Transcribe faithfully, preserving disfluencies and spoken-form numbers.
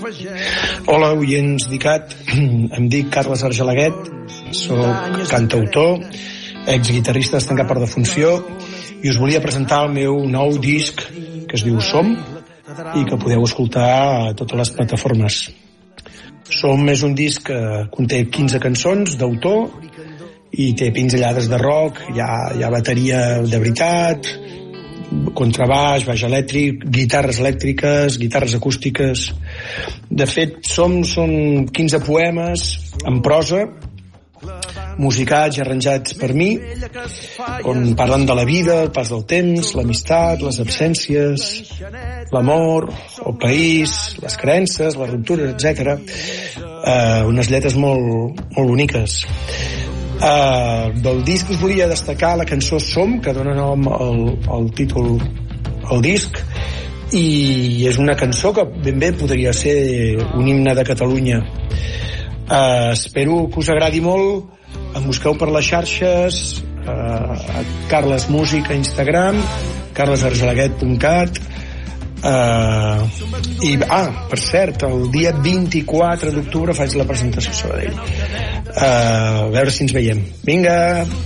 Hola, oients d'ICAT. Em dic Carles Argelaguet, soc cantautor, exguitarrista d'Estancat per defunció, i us volia presentar el meu nou disc que es diu Som i que podeu escoltar a totes les plataformes. Som és un disc que conté quinze cançons d'autor i té pinzellades de rock, hi ha, hi ha bateria de veritat, contrabaix, baix elèctric, guitarres elèctriques, guitarres acústiques. De fet, som, són quinze poemes en prosa, musicats i arranjats per mi, on parlen de la vida, el pas del temps, l'amistat, les absències, l'amor, el país, les creences, les ruptures, etcètera. Uh, unes lletres molt, molt boniques. Uh, del disc us volia destacar la cançó Som, que dona nom al, al títol al disc, i és una cançó que ben bé podria ser un himne de Catalunya. Uh, espero que us agradi molt. Em busqueu per les xarxes, uh, a Carles Music a Instagram, carles argelaguet punt cat. Uh, i ah, per cert, el dia vint-i-quatre d'octubre faig la presentació a Sabadell. Uh, a veure si ens veiem. Vinga!